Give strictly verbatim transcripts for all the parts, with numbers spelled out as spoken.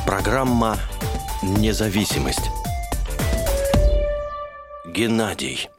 Программа «Независимость». Геннадий.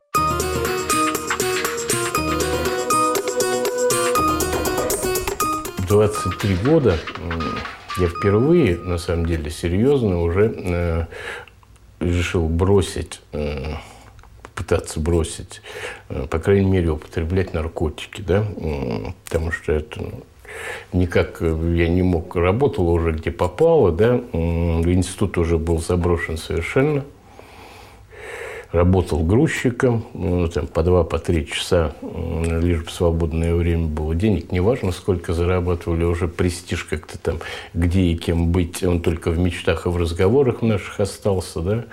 двадцать три года я впервые, на самом деле, серьезно уже э, решил бросить, э, пытаться бросить, э, по крайней мере, употреблять наркотики, да, э, потому что это никак я не мог, работал уже где попало, да, э, институт уже был заброшен совершенно. Работал грузчиком, ну, там, по два, по три часа, лишь бы свободное время было. Денег неважно, сколько зарабатывали, уже престиж как-то там, где и кем быть, он только в мечтах и в разговорах наших остался, да.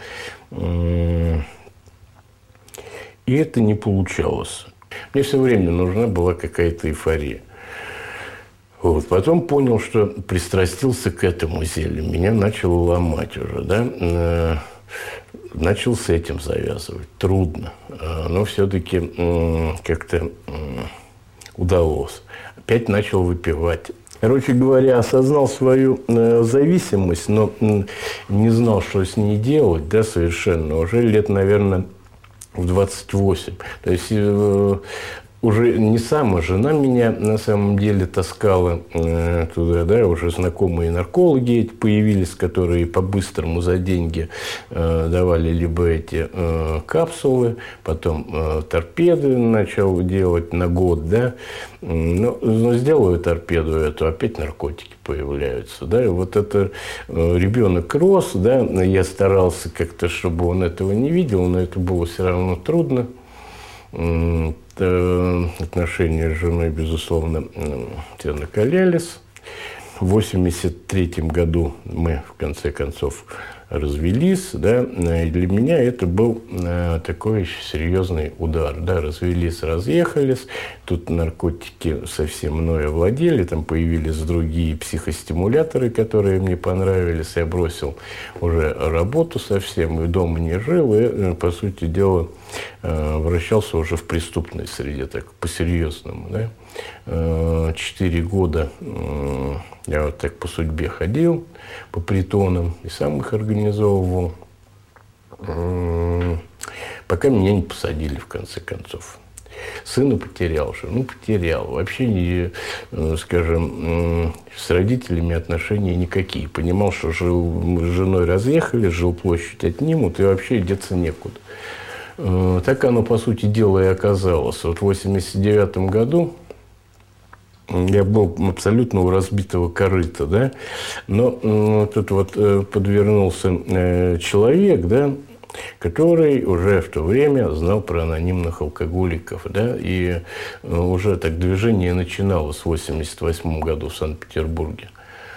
И это не получалось. Мне все время нужна была какая-то эйфория. Вот. Потом понял, что пристрастился к этому зелью. Меня начало ломать уже, да. Начал с этим завязывать. Трудно. Но все-таки как-то удалось. Опять начал выпивать. Короче говоря, осознал свою зависимость, но не знал, что с ней делать, да, совершенно. Уже лет, наверное, в двадцать восемь. То есть уже не сама жена меня на самом деле таскала э, туда, да, уже знакомые наркологи эти появились, которые по-быстрому за деньги э, давали либо эти э, капсулы, потом э, торпеды начал делать на год, да, но, но сделаю торпеду эту, опять наркотики появляются, да, и вот это э, ребенок рос, да, я старался как-то, чтобы он этого не видел, но это было все равно трудно. Отношения с женой, безусловно, все накалялись. В восемьдесят третьем году мы, в конце концов, развелись, да, и для меня это был такой серьезный удар, да, развелись, разъехались, тут наркотики совсем мной овладели, там появились другие психостимуляторы, которые мне понравились, я бросил уже работу совсем, и дома не жил, и, по сути дела, вращался уже в преступной среде, так по-серьезному, да. Четыре года я вот так по судьбе ходил, по притонам, и сам их организовывал, пока меня не посадили, в конце концов. Сына потерял, жену потерял. Вообще, не, скажем, с родителями отношения никакие. Понимал, что жил, мы с женой разъехали, жилплощадь отнимут, и вообще деться некуда. Так оно, по сути дела, и оказалось. Вот в восемьдесят девятом году я был абсолютно у разбитого корыта, да, но э, тут вот э, подвернулся э, человек, да, который уже в то время знал про анонимных алкоголиков, да, и э, уже так движение начиналось в восемьдесят восьмом году в Санкт-Петербурге.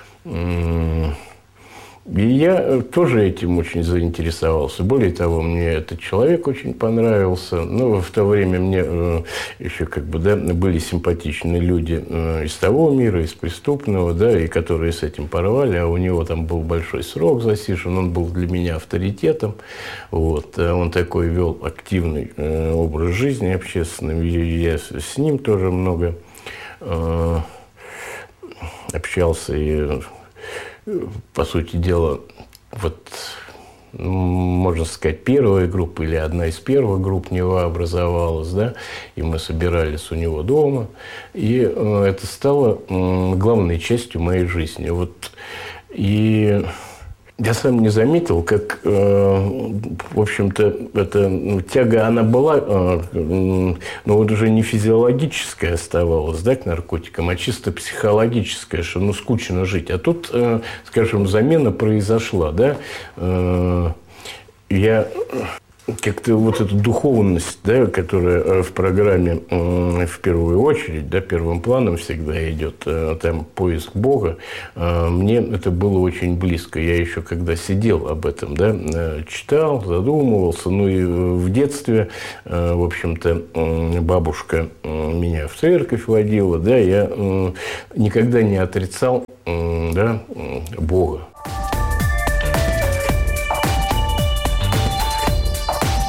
И я тоже этим очень заинтересовался. Более того, мне этот человек очень понравился. Ну, в то время мне э, еще как бы, да, были симпатичные люди э, из того мира, из преступного, да, и которые с этим порвали, а у него там был большой срок засижен, он был для меня авторитетом. Вот. Он такой вел активный э, образ жизни общественный. Я с ним тоже много э, общался и, по сути дела, вот, можно сказать, первая группа или одна из первых групп Нева образовалась, да, и мы собирались у него дома, и э, это стало э, главной частью моей жизни. Вот, и я сам не заметил, как, э, в общем-то, эта ну, тяга, она была, э, э, но вот уже не физиологическая оставалась, да, к наркотикам, а чисто психологическая, что ну скучно жить. А тут, э, скажем, замена произошла, да. Э, я как-то вот эту духовность, да, которая в программе в первую очередь, да, первым планом всегда идет, там поиск Бога, мне это было очень близко. Я еще когда сидел об этом, да, читал, задумывался, ну и в детстве, в общем-то, бабушка меня в церковь водила, да, я никогда не отрицал, да, Бога.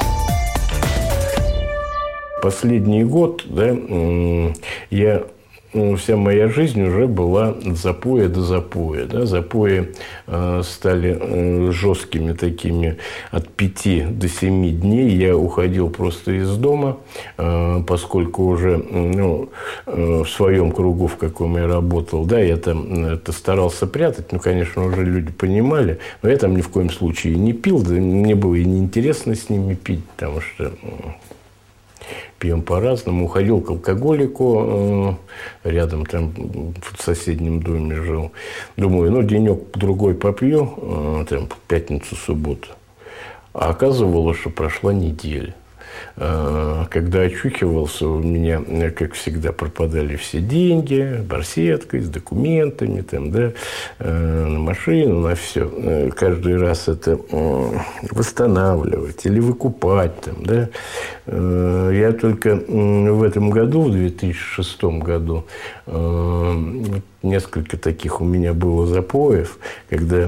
Последний год, да, я ну, вся моя жизнь уже была от запоя до запоя. Да? Запои э, стали э, жесткими такими от пяти до семи дней. Я уходил просто из дома, э, поскольку уже ну, э, в своем кругу, в каком я работал, да, я там это старался прятать. Ну, конечно, уже люди понимали, но я там ни в коем случае не пил. Да, мне было и неинтересно с ними пить, потому что пьем по-разному. Уходил к алкоголику, рядом там в соседнем доме жил. Думаю, ну, денек-другой попью, там, пятницу, субботу. А оказывалось, что прошла неделя. Когда очухивался, у меня, как всегда, пропадали все деньги, барсеткой, с документами, там, да, на машину, на все. Каждый раз это восстанавливать или выкупать. Там, да. Я только в этом году, в две тысячи шестом году, несколько таких у меня было запоев, когда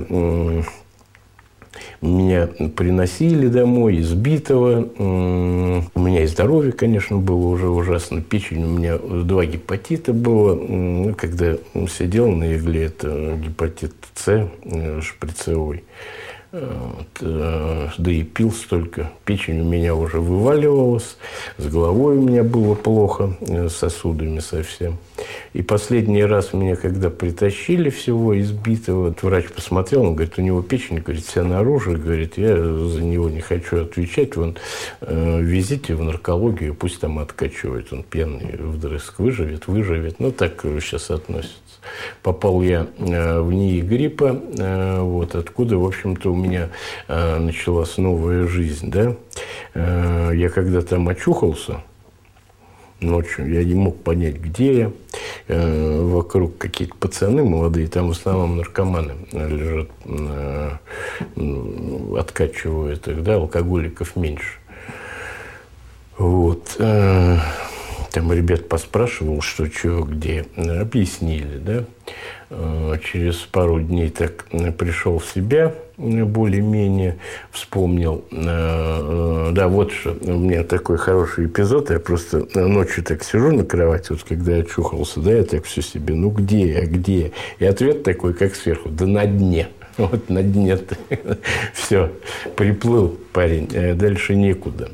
меня приносили домой избитого. У меня и здоровье, конечно, было уже ужасно. Печень у меня два гепатита было. Когда сидел на игле, это гепатит С шприцевой. Вот, да и пил столько. Печень у меня уже вываливалась. С головой у меня было плохо, с сосудами совсем. И последний раз меня, когда притащили всего избитого, врач посмотрел, он говорит, у него печень, говорит, вся наружу, говорит, я за него не хочу отвечать, вон, э, везите в наркологию, пусть там откачивает, он пьяный вдрызг, выживет, выживет. Ну, так сейчас относятся. Попал я э, в НИИ гриппа, э, вот, откуда, в общем-то, у меня э, началась новая жизнь, да. Э, я когда там очухался, ночью я не мог понять, где я. Э, вокруг какие-то пацаны молодые, там в основном наркоманы лежат, э, откачивают их, да, алкоголиков меньше. Вот. Э, там ребят поспрашивал, что, что, где. Объяснили, да. Э, через пару дней так пришел в себя, более-менее вспомнил. Да, вот что, у меня такой хороший эпизод. Я просто ночью так сижу на кровати, вот когда я очухался, да, я так все себе, ну где я, где? И ответ такой, как сверху, да на дне. Вот на дне все, приплыл парень, дальше некуда.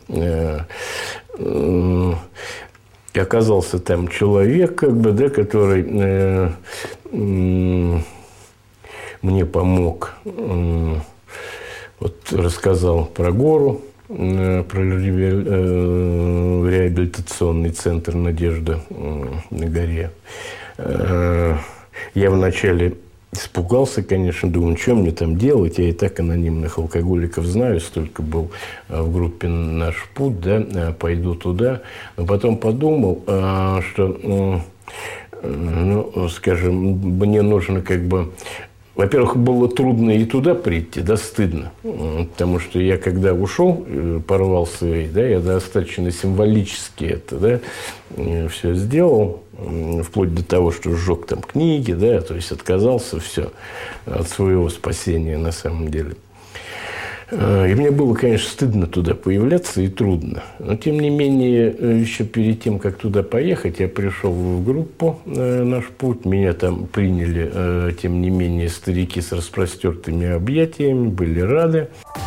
И оказался там человек, как бы, да, который э, э, мне помог, э, вот рассказал про гору, э, про э, реабилитационный центр «Надежда» э, на горе. Э, я вначале испугался, конечно, думаю, что мне там делать, я и так анонимных алкоголиков знаю, столько был в группе «Наш путь», да, пойду туда. Но потом подумал, что, ну, скажем, мне нужно как бы... Во-первых, было трудно и туда прийти, да, стыдно, потому что я, когда ушел, порвал свои, да, я достаточно символически это, да, все сделал, вплоть до того, что сжег там книги, да, то есть отказался все от своего спасения на самом деле. И мне было, конечно, стыдно туда появляться и трудно. Но, тем не менее, еще перед тем, как туда поехать, я пришел в группу «Наш путь». Меня там приняли, тем не менее, старики с распростертыми объятиями, были рады.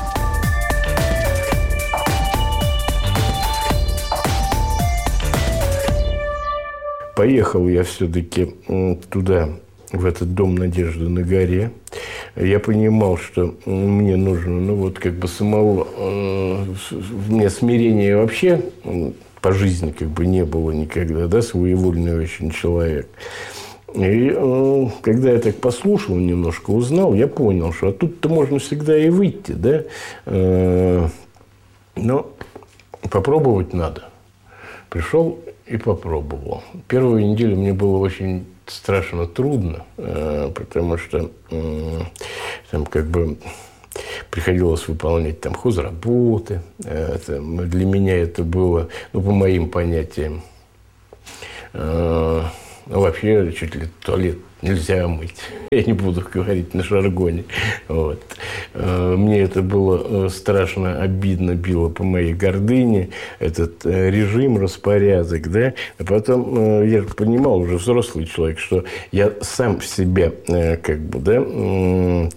Поехал я все-таки туда, в этот дом «Надежды» на горе. Я понимал, что мне нужно, ну, вот как бы самого... Э, у меня смирения вообще по жизни как бы не было никогда, да, своевольный очень человек. И э, когда я так послушал немножко, узнал, я понял, что оттуда-то можно всегда и выйти, да. Э, но попробовать надо. Пришел и попробовал. Первую неделю мне было очень страшно трудно, потому что там как бы приходилось выполнять там хозработы. Это, для меня это было, ну, по моим понятиям, ну, вообще чуть ли туалет нельзя мыть. Я не буду говорить на жаргоне. Вот. Мне это было страшно обидно, било по моей гордыне, этот режим, распорядок, да. А потом я понимал, уже взрослый человек, что я сам себя, как бы, да,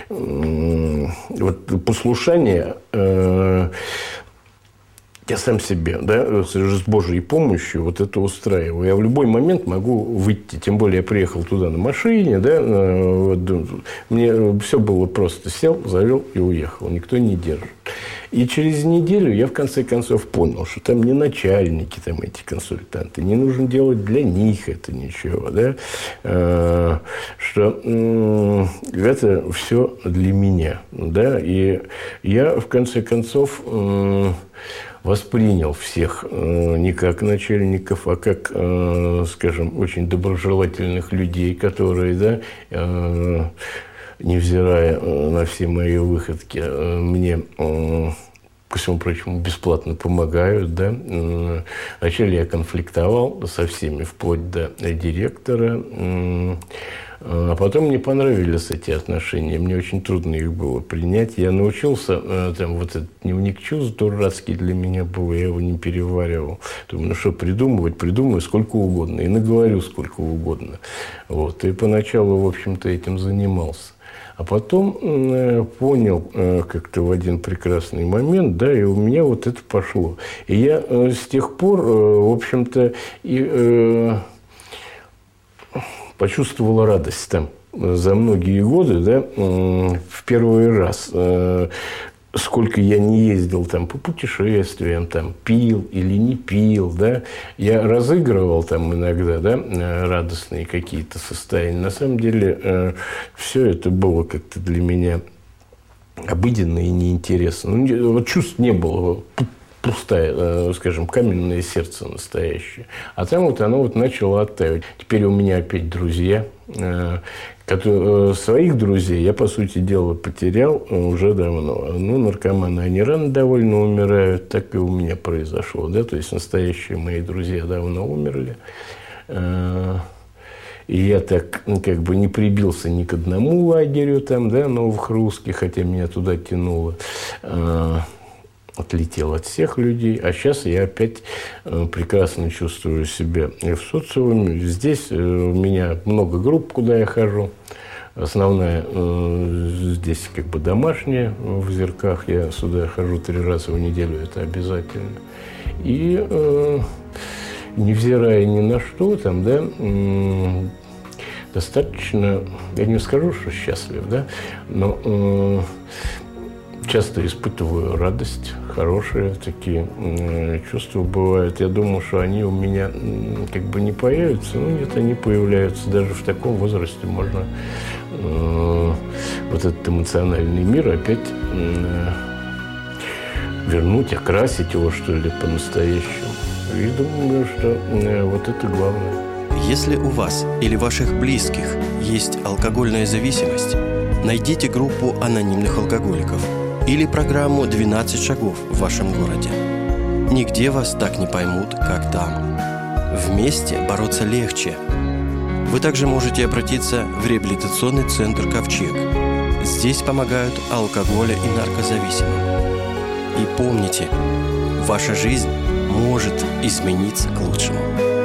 вот послушание, я сам себе, да, с Божьей помощью вот это устраиваю. Я в любой момент могу выйти, тем более я приехал туда на машине, да, вот, мне все было просто: сел, завел и уехал, никто не держит. И через неделю я в конце концов понял, что там не начальники, там эти консультанты, не нужно делать для них это ничего, да, что это все для меня, да, и я в конце концов воспринял всех не как начальников, а как, скажем, очень доброжелательных людей, которые, да, невзирая на все мои выходки, мне, ко всему прочему, бесплатно помогают, да. Вначале я конфликтовал со всеми, вплоть до директора. А потом мне понравились эти отношения. Мне очень трудно их было принять. Я научился, там, вот этот дневник чувств дурацкий для меня был, я его не переваривал. Думаю, ну что придумывать, придумаю сколько угодно. И наговорю сколько угодно. Вот. И поначалу, в общем-то, этим занимался. А потом э, понял э, как-то в один прекрасный момент, да, и у меня вот это пошло. И я э, с тех пор, э, в общем-то, и... Э, почувствовала радость там за многие годы, да, в первый раз. Сколько я не ездил там по путешествиям, там, пил или не пил, да, я разыгрывал там иногда, да, радостные какие-то состояния. На самом деле все это было как-то для меня обыденно и неинтересно. Ну, вот чувств не было. Пустое, скажем, каменное сердце настоящее. А там вот оно вот начало оттаивать. Теперь у меня опять друзья. Которые, своих друзей я, по сути дела, потерял уже давно. Ну, наркоманы, они рано довольно умирают. Так и у меня произошло. Да? То есть настоящие мои друзья давно умерли. И я так, ну, как бы не прибился ни к одному лагерю там, да, новых русских, хотя меня туда тянуло. Отлетел от всех людей, а сейчас я опять э, прекрасно чувствую себя в социуме. Здесь э, у меня много групп, куда я хожу. Основная э, здесь как бы домашняя, в Зерках. Я сюда хожу три раза в неделю, это обязательно. И э, невзирая ни на что, там, да, э, достаточно, я не скажу, что счастлив, да, но... Э, часто испытываю радость, хорошие такие э, чувства бывают. Я думал, что они у меня э, как бы не появятся, но нет, они появляются. Даже в таком возрасте можно э, вот этот эмоциональный мир опять э, вернуть, окрасить его, что ли, по-настоящему. И думаю, что э, вот это главное. Если у вас или ваших близких есть алкогольная зависимость, найдите группу анонимных алкоголиков или программу «двенадцать шагов» в вашем городе. Нигде вас так не поймут, как там. Вместе бороться легче. Вы также можете обратиться в реабилитационный центр «Ковчег». Здесь помогают алкоголя и наркозависимым. И помните, ваша жизнь может измениться к лучшему.